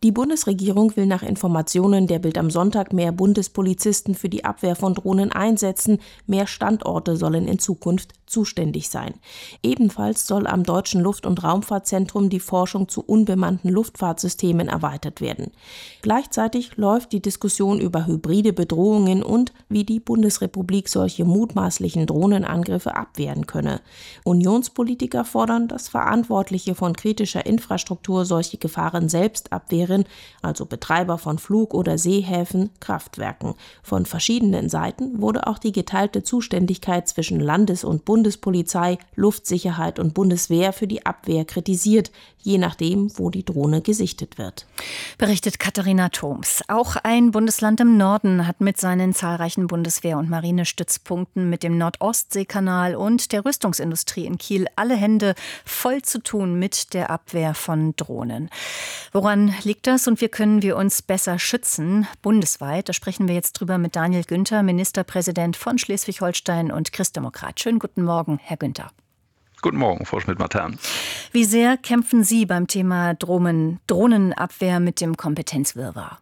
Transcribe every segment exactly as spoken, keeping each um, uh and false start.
Die Bundesregierung will nach Informationen der Bild am Sonntag mehr Bundespolizisten für die Abwehr von Drohnen einsetzen. Mehr Standorte sollen in Zukunft zuständig sein. Ebenfalls soll am Deutschen Luft- und Raumfahrtzentrum die Forschung zu unbemannten Luftfahrtsystemen erweitert werden. Gleichzeitig läuft die Diskussion über hybride Bedrohungen und wie die Bundesrepublik solche mutmaßlichen Drohnenangriffe abwehren könne. Unionspolitiker fordern, dass Verantwortliche von kritischer Infrastruktur solche Gefahren selbst abwehren, also Betreiber von Flug- oder Seehäfen, Kraftwerken. Von verschiedenen Seiten wurde auch die geteilte Zuständigkeit zwischen Landes- und Bundespolizei, Luftsicherheit und Bundeswehr für die Abwehr kritisiert, je nachdem, wo die Drohne gesichtet wird. Berichtet Katharina Thoms. Auch ein Bundesland im Norden hat mit seinen zahlreichen Bundeswehr- und Marinestützpunkten, mit dem Nordostseekanal und der Rüstungsindustrie in Kiel alle Hände voll zu tun mit der Abwehr von Drohnen. Woran liegt das und wie können wir uns besser schützen, bundesweit? Da sprechen wir jetzt drüber mit Daniel Günther, Ministerpräsident von Schleswig-Holstein und Christdemokrat. Schönen guten Morgen, Herr Günther. Guten Morgen, Frau Schmidt-Matern. Wie sehr kämpfen Sie beim Thema Drohnen, Drohnenabwehr mit dem Kompetenzwirrwarr?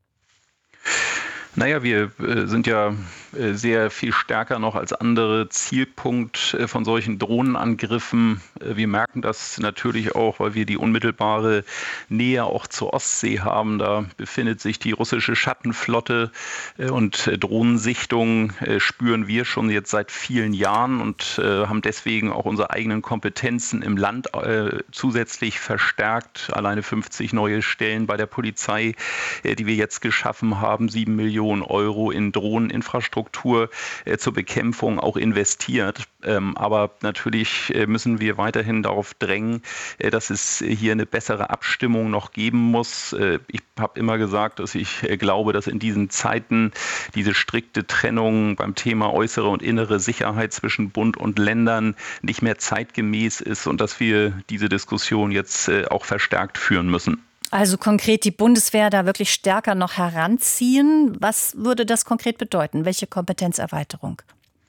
Naja, wir äh, sind ja äh, sehr viel stärker noch als andere Zielpunkt äh, von solchen Drohnenangriffen. Äh, wir merken das natürlich auch, weil wir die unmittelbare Nähe auch zur Ostsee haben. Da befindet sich die russische Schattenflotte äh, und äh, Drohnensichtungen äh, spüren wir schon jetzt seit vielen Jahren und äh, haben deswegen auch unsere eigenen Kompetenzen im Land äh, zusätzlich verstärkt. Alleine fünfzig neue Stellen bei der Polizei, äh, die wir jetzt geschaffen haben, sieben Millionen Euro in Drohneninfrastruktur äh, zur Bekämpfung auch investiert. Ähm, aber natürlich äh, müssen wir weiterhin darauf drängen, äh, dass es hier eine bessere Abstimmung noch geben muss. Äh, ich habe immer gesagt, dass ich äh, glaube, dass in diesen Zeiten diese strikte Trennung beim Thema äußere und innere Sicherheit zwischen Bund und Ländern nicht mehr zeitgemäß ist und dass wir diese Diskussion jetzt äh, auch verstärkt führen müssen. Also konkret die Bundeswehr da wirklich stärker noch heranziehen. Was würde das konkret bedeuten? Welche Kompetenzerweiterung?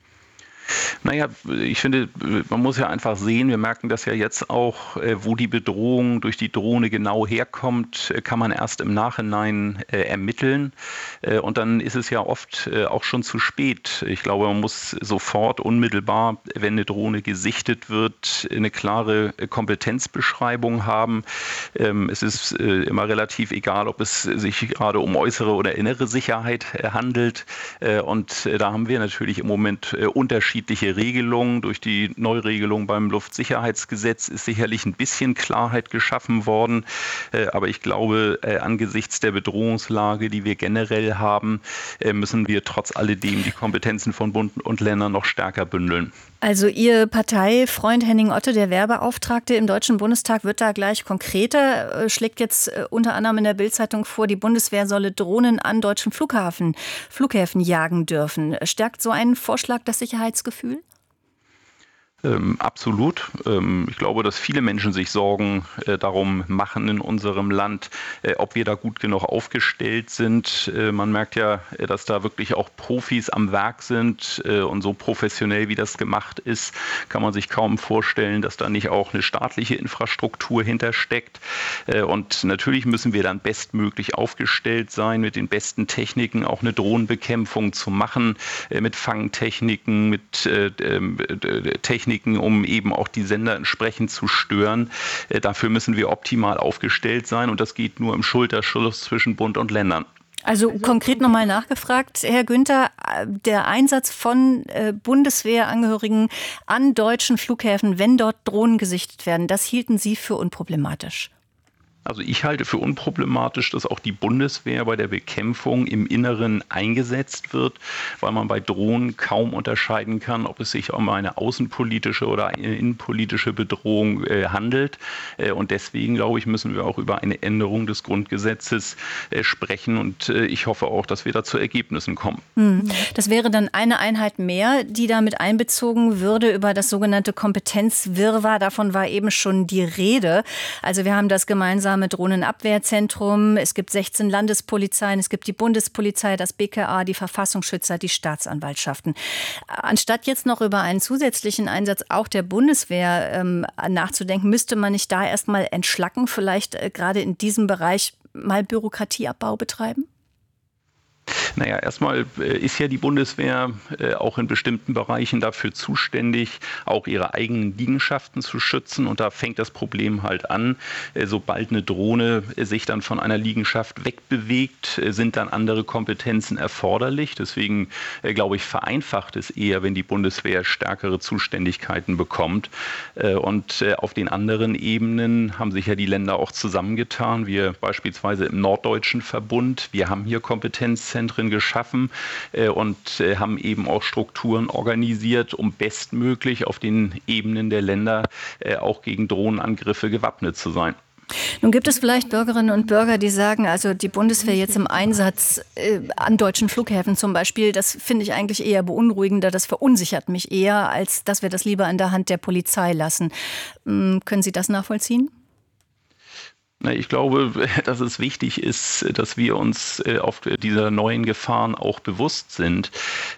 Naja, ich finde, man muss ja einfach sehen, wir merken das ja jetzt auch, wo die Bedrohung durch die Drohne genau herkommt, kann man erst im Nachhinein äh, ermitteln. Äh, und dann ist es ja oft äh, auch schon zu spät. Ich glaube, man muss sofort, unmittelbar, wenn eine Drohne gesichtet wird, eine klare Kompetenzbeschreibung haben. Ähm, es ist äh, immer relativ egal, ob es sich gerade um äußere oder innere Sicherheit äh, handelt. Äh, und äh, da haben wir natürlich im Moment äh, Unterschiede. Unterschiedliche Regelungen. Durch die Neuregelung beim Luftsicherheitsgesetz ist sicherlich ein bisschen Klarheit geschaffen worden. Aber ich glaube, angesichts der Bedrohungslage, die wir generell haben, müssen wir trotz alledem die Kompetenzen von Bund und Ländern noch stärker bündeln. Also Ihr Parteifreund Henning Otte, der Wehrbeauftragte im Deutschen Bundestag, wird da gleich konkreter, schlägt jetzt unter anderem in der Bild-Zeitung vor, die Bundeswehr solle Drohnen an deutschen Flughafen, Flughäfen jagen dürfen. Stärkt so ein Vorschlag das Sicherheitsgefühl? Ähm, absolut. Ähm, ich glaube, dass viele Menschen sich Sorgen äh, darum machen in unserem Land, äh, ob wir da gut genug aufgestellt sind. Äh, man merkt ja, äh, dass da wirklich auch Profis am Werk sind äh, und so professionell, wie das gemacht ist, kann man sich kaum vorstellen, dass da nicht auch eine staatliche Infrastruktur hintersteckt. Äh, und natürlich müssen wir dann bestmöglich aufgestellt sein, mit den besten Techniken auch eine Drohnenbekämpfung zu machen, äh, mit Fangtechniken, mit äh, äh, Techniken, um eben auch die Sender entsprechend zu stören. Äh, dafür müssen wir optimal aufgestellt sein und das geht nur im Schulterschluss zwischen Bund und Ländern. Also konkret nochmal nachgefragt, Herr Günther, der Einsatz von äh, Bundeswehrangehörigen an deutschen Flughäfen, wenn dort Drohnen gesichtet werden, das hielten Sie für unproblematisch? Also ich halte für unproblematisch, dass auch die Bundeswehr bei der Bekämpfung im Inneren eingesetzt wird, weil man bei Drohnen kaum unterscheiden kann, ob es sich um eine außenpolitische oder eine innenpolitische Bedrohung äh, handelt. Äh, und deswegen, glaube ich, müssen wir auch über eine Änderung des Grundgesetzes äh, sprechen. Und äh, ich hoffe auch, dass wir da zu Ergebnissen kommen. Hm. Das wäre dann eine Einheit mehr, die damit einbezogen würde über das sogenannte Kompetenzwirrwarr. Davon war eben schon die Rede. Also wir haben das gemeinsam mit Drohnenabwehrzentrum. Es gibt sechzehn Landespolizeien, es gibt die Bundespolizei, das B K A, die Verfassungsschützer, die Staatsanwaltschaften. Anstatt jetzt noch über einen zusätzlichen Einsatz auch der Bundeswehr ähm, nachzudenken, müsste man nicht da erstmal entschlacken, vielleicht äh, gerade in diesem Bereich mal Bürokratieabbau betreiben? Naja, erstmal ist ja die Bundeswehr auch in bestimmten Bereichen dafür zuständig, auch ihre eigenen Liegenschaften zu schützen. Und da fängt das Problem halt an. Sobald eine Drohne sich dann von einer Liegenschaft wegbewegt, sind dann andere Kompetenzen erforderlich. Deswegen, glaube ich, vereinfacht es eher, wenn die Bundeswehr stärkere Zuständigkeiten bekommt. Und auf den anderen Ebenen haben sich ja die Länder auch zusammengetan. Wir beispielsweise im Norddeutschen Verbund, wir haben hier Kompetenzzentren geschaffen äh, und äh, haben eben auch Strukturen organisiert, um bestmöglich auf den Ebenen der Länder äh, auch gegen Drohnenangriffe gewappnet zu sein. Nun gibt es vielleicht Bürgerinnen und Bürger, die sagen, also die Bundeswehr jetzt im Einsatz äh, an deutschen Flughäfen zum Beispiel, das finde ich eigentlich eher beunruhigender, das verunsichert mich eher, als dass wir das lieber in der Hand der Polizei lassen. Ähm, können Sie das nachvollziehen? Ich glaube, dass es wichtig ist, dass wir uns auf dieser neuen Gefahren auch bewusst sind.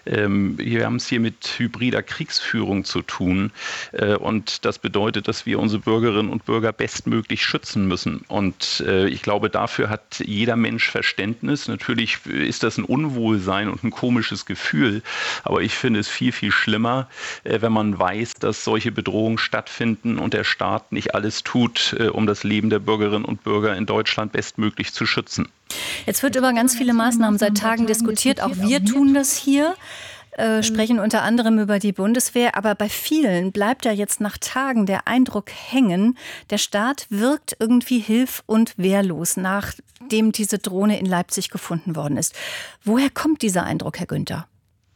Wir haben es hier mit hybrider Kriegsführung zu tun. Und das bedeutet, dass wir unsere Bürgerinnen und Bürger bestmöglich schützen müssen. Und ich glaube, dafür hat jeder Mensch Verständnis. Natürlich ist das ein Unwohlsein und ein komisches Gefühl. Aber ich finde es viel, viel schlimmer, wenn man weiß, dass solche Bedrohungen stattfinden und der Staat nicht alles tut, um das Leben der Bürgerinnen und Bürger in Deutschland bestmöglich zu schützen. Jetzt wird über ganz viele Maßnahmen seit Tagen diskutiert. Auch wir tun das hier, äh, sprechen unter anderem über die Bundeswehr. Aber bei vielen bleibt ja jetzt nach Tagen der Eindruck hängen, der Staat wirkt irgendwie hilf- und wehrlos, nachdem diese Drohne in Leipzig gefunden worden ist. Woher kommt dieser Eindruck, Herr Günther?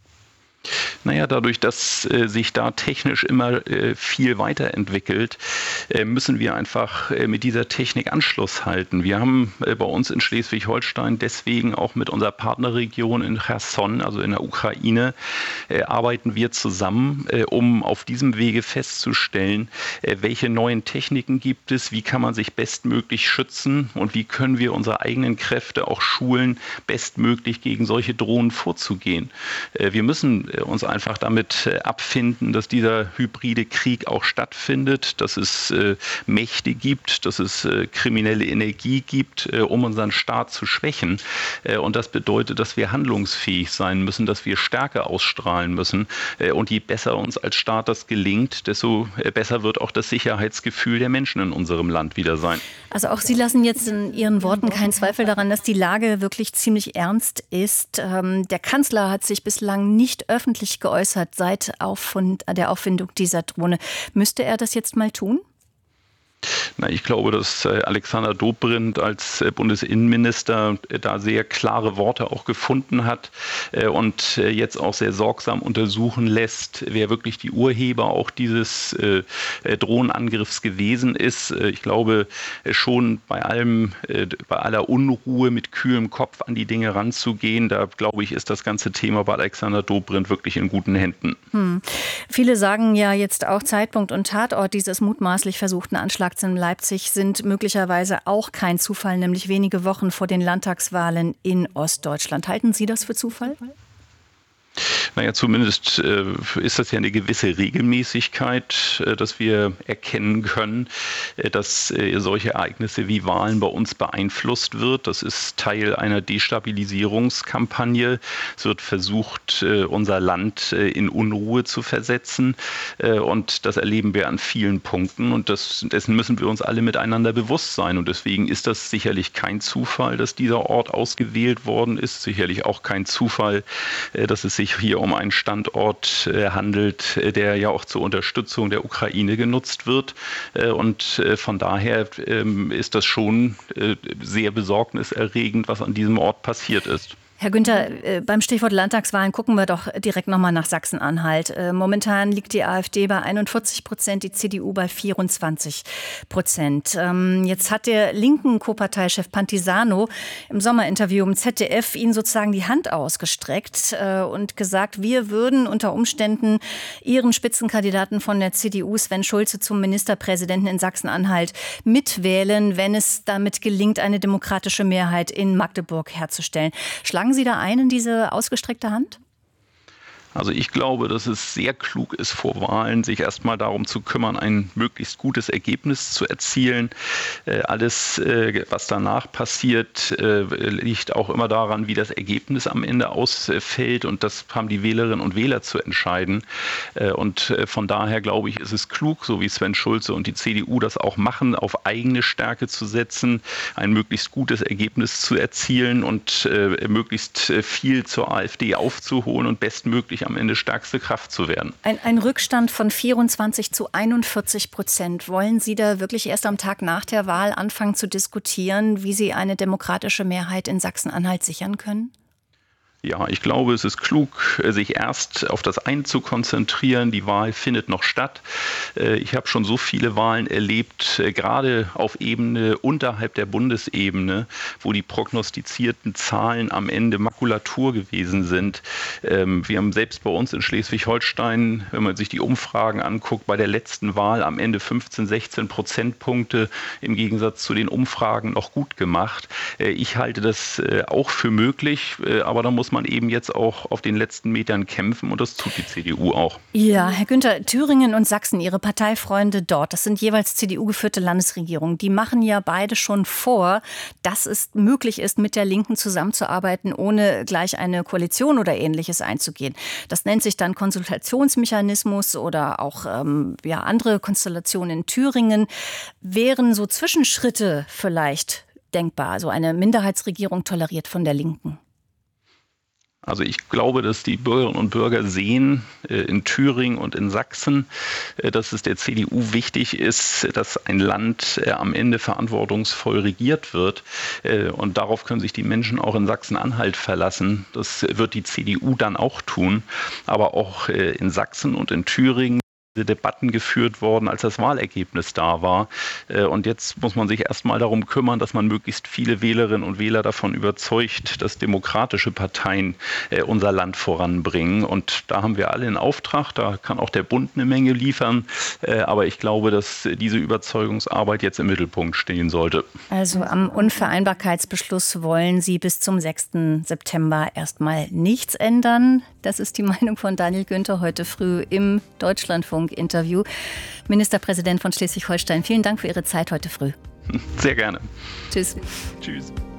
Naja, dadurch, dass äh, sich da technisch immer äh, viel weiterentwickelt, äh, müssen wir einfach äh, mit dieser Technik Anschluss halten. Wir haben äh, bei uns in Schleswig-Holstein deswegen auch mit unserer Partnerregion in Cherson, also in der Ukraine, äh, arbeiten wir zusammen, äh, um auf diesem Wege festzustellen, äh, welche neuen Techniken gibt es, wie kann man sich bestmöglich schützen und wie können wir unsere eigenen Kräfte auch schulen, bestmöglich gegen solche Drohnen vorzugehen. Äh, wir müssen uns einfach damit abfinden, dass dieser hybride Krieg auch stattfindet, dass es äh, Mächte gibt, dass es äh, kriminelle Energie gibt, äh, um unseren Staat zu schwächen. Äh, und das bedeutet, dass wir handlungsfähig sein müssen, dass wir Stärke ausstrahlen müssen. Äh, und je besser uns als Staat das gelingt, desto äh, besser wird auch das Sicherheitsgefühl der Menschen in unserem Land wieder sein. Also auch Sie lassen jetzt in Ihren Worten keinen Zweifel daran, dass die Lage wirklich ziemlich ernst ist. Ähm, der Kanzler hat sich bislang nicht öffentlich geäußert seit Auffund, der Auffindung dieser Drohne. Müsste er das jetzt mal tun? Na, ich glaube, dass Alexander Dobrindt als Bundesinnenminister da sehr klare Worte auch gefunden hat und jetzt auch sehr sorgsam untersuchen lässt, wer wirklich die Urheber auch dieses Drohnenangriffs gewesen ist. Ich glaube, schon bei allem, bei aller Unruhe mit kühlem Kopf an die Dinge ranzugehen, da glaube ich, ist das ganze Thema bei Alexander Dobrindt wirklich in guten Händen. Hm. Viele sagen ja jetzt auch, Zeitpunkt und Tatort dieses mutmaßlich versuchten Anschlags in Leipzig sind möglicherweise auch kein Zufall, nämlich wenige Wochen vor den Landtagswahlen in Ostdeutschland. Halten Sie das für Zufall? Naja, zumindest äh, ist das ja eine gewisse Regelmäßigkeit, äh, dass wir erkennen können, äh, dass äh, solche Ereignisse wie Wahlen bei uns beeinflusst wird. Das ist Teil einer Destabilisierungskampagne. Es wird versucht, äh, unser Land äh, in Unruhe zu versetzen. Äh, und das erleben wir an vielen Punkten. Und das, dessen müssen wir uns alle miteinander bewusst sein. Und deswegen ist das sicherlich kein Zufall, dass dieser Ort ausgewählt worden ist. Sicherlich auch kein Zufall, äh, dass es sich hier um einen Standort äh, handelt, äh, der ja auch zur Unterstützung der Ukraine genutzt wird. Äh, und äh, von daher äh, ist das schon äh, sehr besorgniserregend, was an diesem Ort passiert ist. Herr Günther, beim Stichwort Landtagswahlen gucken wir doch direkt nochmal nach Sachsen-Anhalt. Momentan liegt die AfD bei einundvierzig Prozent, die C D U bei vierundzwanzig Prozent. Jetzt hat der linken Co-Parteichef Pantisano im Sommerinterview im Z D F Ihnen sozusagen die Hand ausgestreckt und gesagt, wir würden unter Umständen Ihren Spitzenkandidaten von der C D U, Sven Schulze, zum Ministerpräsidenten in Sachsen-Anhalt mitwählen, wenn es damit gelingt, eine demokratische Mehrheit in Magdeburg herzustellen. Schlagen Sie da ein in diese ausgestreckte Hand? Also ich glaube, dass es sehr klug ist, vor Wahlen sich erstmal darum zu kümmern, ein möglichst gutes Ergebnis zu erzielen. Äh, alles, äh, was danach passiert, äh, liegt auch immer daran, wie das Ergebnis am Ende ausfällt. Und das haben die Wählerinnen und Wähler zu entscheiden. Äh, und äh, von daher glaube ich, ist es klug, so wie Sven Schulze und die C D U das auch machen, auf eigene Stärke zu setzen, ein möglichst gutes Ergebnis zu erzielen und äh, möglichst viel zur AfD aufzuholen und bestmöglich am Ende stärkste Kraft zu werden. Ein, ein Rückstand von vierundzwanzig zu einundvierzig Prozent. Wollen Sie da wirklich erst am Tag nach der Wahl anfangen zu diskutieren, wie Sie eine demokratische Mehrheit in Sachsen-Anhalt sichern können? Ja, ich glaube, es ist klug, sich erst auf das eine zu konzentrieren. Die Wahl findet noch statt. Ich habe schon so viele Wahlen erlebt, gerade auf Ebene unterhalb der Bundesebene, wo die prognostizierten Zahlen am Ende Makulatur gewesen sind. Wir haben selbst bei uns in Schleswig-Holstein, wenn man sich die Umfragen anguckt, bei der letzten Wahl am Ende fünfzehn, sechzehn Prozentpunkte im Gegensatz zu den Umfragen noch gut gemacht. Ich halte das auch für möglich, aber da muss man eben jetzt auch auf den letzten Metern kämpfen und das tut die C D U auch. Ja, Herr Günther, Thüringen und Sachsen, Ihre Parteifreunde dort, das sind jeweils C D U-geführte Landesregierungen. Die machen ja beide schon vor, dass es möglich ist, mit der Linken zusammenzuarbeiten, ohne gleich eine Koalition oder Ähnliches einzugehen. Das nennt sich dann Konsultationsmechanismus oder auch ähm, ja, andere Konstellationen in Thüringen. Wären so Zwischenschritte vielleicht denkbar, also eine Minderheitsregierung toleriert von der Linken? Also ich glaube, dass die Bürgerinnen und Bürger sehen äh, in Thüringen und in Sachsen, äh, dass es der C D U wichtig ist, dass ein Land äh, am Ende verantwortungsvoll regiert wird. Äh, und darauf können sich die Menschen auch in Sachsen-Anhalt verlassen. Das wird die C D U dann auch tun. Aber auch äh, in Sachsen und in Thüringen Debatten geführt worden, als das Wahlergebnis da war. Und jetzt muss man sich erstmal darum kümmern, dass man möglichst viele Wählerinnen und Wähler davon überzeugt, dass demokratische Parteien unser Land voranbringen. Und da haben wir alle einen Auftrag, da kann auch der Bund eine Menge liefern. Aber ich glaube, dass diese Überzeugungsarbeit jetzt im Mittelpunkt stehen sollte. Also am Unvereinbarkeitsbeschluss wollen Sie bis zum sechsten September erstmal nichts ändern. Das ist die Meinung von Daniel Günther heute früh im Deutschlandfunk-Interview. Ministerpräsident von Schleswig-Holstein, vielen Dank für Ihre Zeit heute früh. Sehr gerne. Tschüss. Tschüss.